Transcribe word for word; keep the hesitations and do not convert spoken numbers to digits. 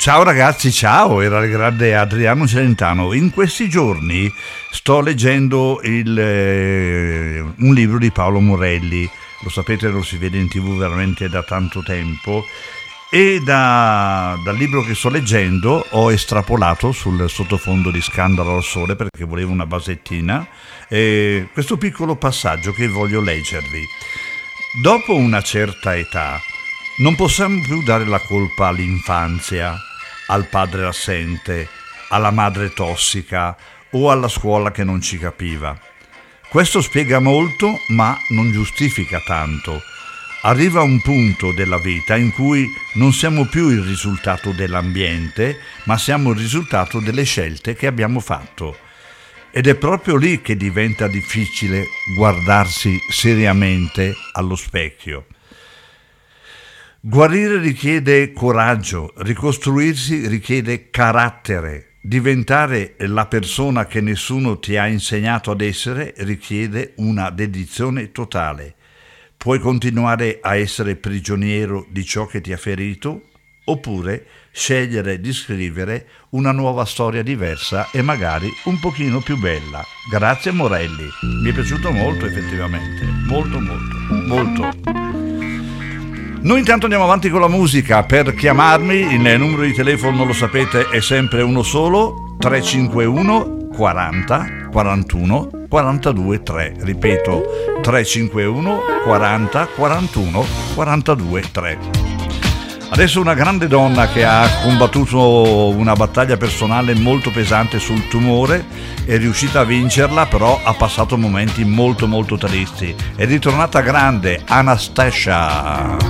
Ciao ragazzi, ciao, era il grande Adriano Celentano. In questi giorni sto leggendo il, eh, un libro di Paolo Morelli, lo sapete, lo si vede in tv veramente da tanto tempo, e da, dal libro che sto leggendo ho estrapolato sul sottofondo di Scandalo al Sole, perché volevo una basettina, eh, questo piccolo passaggio che voglio leggervi. Dopo una certa età non possiamo più dare la colpa all'infanzia, al padre assente, alla madre tossica o alla scuola che non ci capiva. Questo spiega molto, ma non giustifica tanto. Arriva un punto della vita in cui non siamo più il risultato dell'ambiente, ma siamo il risultato delle scelte che abbiamo fatto. Ed è proprio lì che diventa difficile guardarsi seriamente allo specchio. Guarire richiede coraggio, ricostruirsi richiede carattere, diventare la persona che nessuno ti ha insegnato ad essere richiede una dedizione totale. Puoi continuare a essere prigioniero di ciò che ti ha ferito, oppure scegliere di scrivere una nuova storia diversa e magari un pochino più bella. Grazie Morelli, mi è piaciuto molto effettivamente, molto molto, molto. Noi intanto andiamo avanti con la musica. Per chiamarmi il numero di telefono, lo sapete, è sempre uno solo, tre cinque uno quaranta quarantuno quarantadue tre. Ripeto, tre cinque uno quaranta quarantuno quarantadue tre. Adesso una grande donna che ha combattuto una battaglia personale molto pesante sul tumore, è riuscita a vincerla, però ha passato momenti molto molto tristi. È ritornata grande, Anastacia.